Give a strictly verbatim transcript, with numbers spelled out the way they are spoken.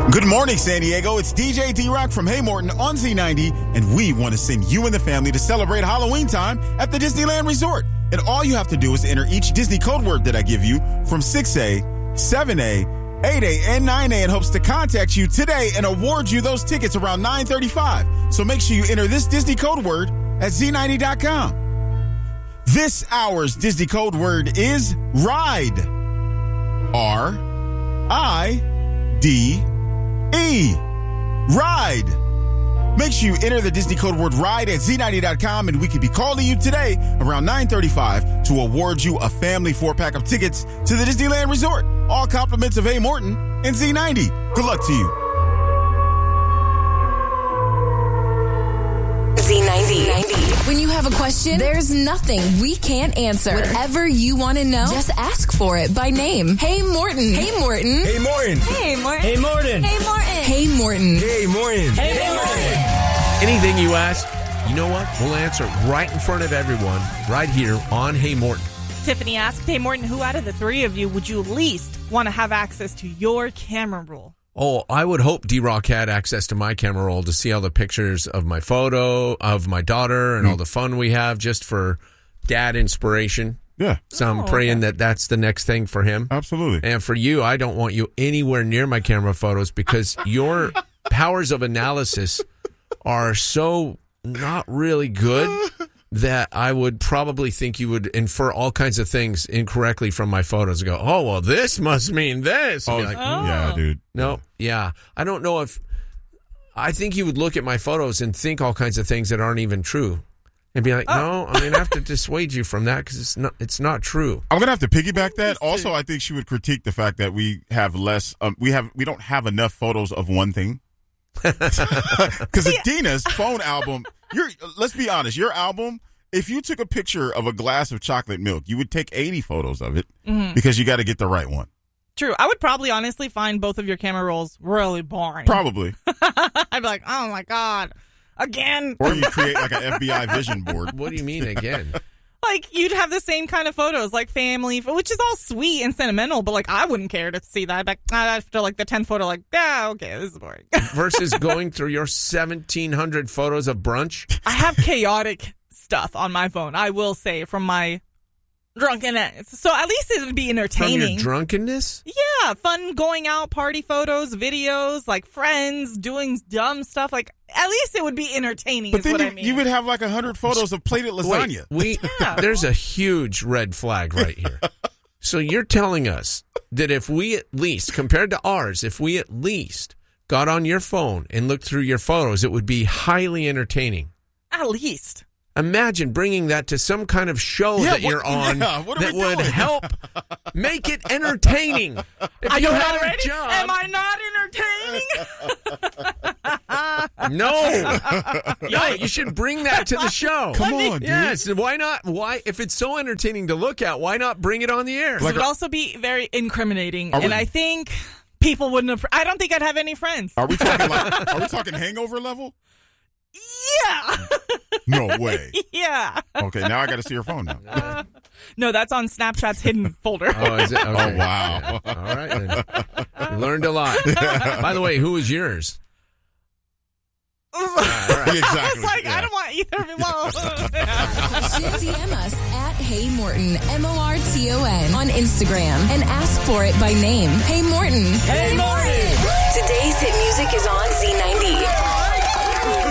Good morning, San Diego. It's D J D-Rock from Hey Morton on Z ninety, and we want to send you and the family to celebrate Halloween time at the Disneyland Resort. And all you have to do is enter each Disney code word that I give you from six A, seven A, eight A, and nine A in hopes to contact you today and award you those tickets around nine thirty-five. So make sure you enter this Disney code word at Z ninety dot com. This hour's Disney code word is RIDE. R I D E. RIDE. Make sure you enter the Disney code word RIDE at Z ninety dot com, and we could be calling you today around nine thirty-five to award you a family four-pack of tickets to the Disneyland Resort. All compliments of Hey Morton and Z ninety. Good luck to you. Z ninety. When you have a question, there's nothing we can't answer. Whatever you want to know, just ask for it by name. Hey Morton. Hey Morton. Hey Morton. Hey Morton. Hey Morton. Hey Morton. Hey Morton. Hey Morton. Hey Morton. Anything you ask, you know what? We'll answer right in front of everyone, right here on Hey Morton. Tiffany asked, Hey Morton, who out of the three of you would you least want to have access to your camera roll? Oh, I would hope D-Rock had access to my camera roll to see all the pictures of my photo, of my daughter, and mm. all the fun we have just for dad inspiration. Yeah. So I'm oh, praying okay. that that's the next thing for him. Absolutely. And for you, I don't want you anywhere near my camera photos because your powers of analysis are so not really good that I would probably think you would infer all kinds of things incorrectly from my photos and go, oh, well, this must mean this. Oh, And be like, oh. yeah, dude. no, yeah. I don't know if, I think you would look at my photos and think all kinds of things that aren't even true. And be like, oh. no, I'm going to have to dissuade you from that because it's not, it's not true. I'm going to have to piggyback that. Also, I think she would critique the fact that we have less, um, we have, we don't have enough photos of one thing. Because Adina's phone album, you're, let's be honest, your album, if you took a picture of a glass of chocolate milk, you would take eighty photos of it mm-hmm. because you got to get the right one. True. I would probably honestly find both of your camera rolls really boring. Probably. I'd be like, oh my God, again. Or you create like an F B I vision board. What do you mean again? Like, you'd have the same kind of photos, like family, which is all sweet and sentimental, but, like, I wouldn't care to see that. Like, after, like, the tenth photo, like, yeah, okay, this is boring. Versus going through your seventeen hundred photos of brunch? I have chaotic stuff on my phone, I will say, from my drunkenness. So at least it would be entertaining. From your drunkenness? Yeah, fun going out, party photos, videos, like friends doing dumb stuff. Like, at least it would be entertaining. But is then what you, I mean. you would have like a hundred photos of plated lasagna. Wait, we Yeah. There's a huge red flag right here. So you're telling us that if we at least, compared to ours, if we at least got on your phone and looked through your photos, it would be highly entertaining. At least. Imagine bringing that to some kind of show Yeah, that what- you're on yeah, what are that we would doing? help make it entertaining. If Are you you had not a ready? job, Am I not entertaining? no, no, you should bring that to the show. Come on, dude. Yes, why not? Why, if it's so entertaining to look at, why not bring it on the air? It would also be very incriminating, Are we- and I think people wouldn't have. I don't think I'd have any friends. Are we talking like, are we talking hangover level? Yeah. No way. Yeah. Okay, now I got to see your phone now. Uh, no, that's on Snapchat's hidden folder. Oh, is it? Okay. Oh, wow. Yeah. All right, then. You learned a lot. By the way, who was yours? All right. Exactly. I was like, yeah. I don't want either of them. Just D M us at Hey Morton, M O R T O N, on Instagram and ask for it by name. Hey Morton. Hey, Morton. Today's hit music is on Z ninety.